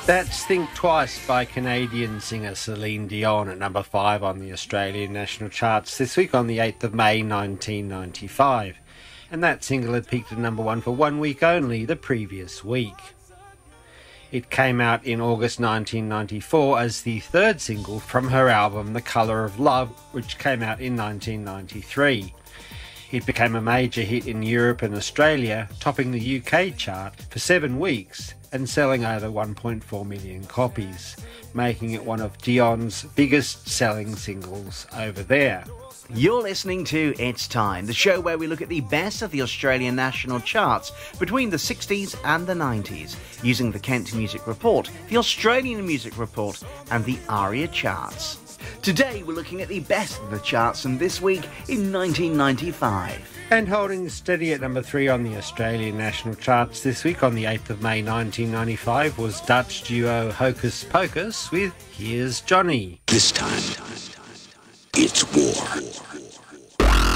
That's Think Twice by Canadian singer Celine Dion at number 5 on the Australian national charts this week on the 8th of May 1995. And that single had peaked at number 1 for 1 week only the previous week. It came out in August 1994 as the third single from her album The Colour of Love, which came out in 1993. It became a major hit in Europe and Australia, topping the UK chart for 7 weeks and selling over 1.4 million copies, making it one of Dion's biggest selling singles over there. You're listening to It's Time, the show where we look at the best of the Australian national charts between the 60s and the 90s, using the Kent Music Report, the Australian Music Report and the ARIA charts. Today we're looking at the best of the charts from this week in 1995. And holding steady at number 3 on the Australian national charts this week on the 8th of May 1995 was Dutch duo Hocus Pocus with Here's Johnny. This time, it's war.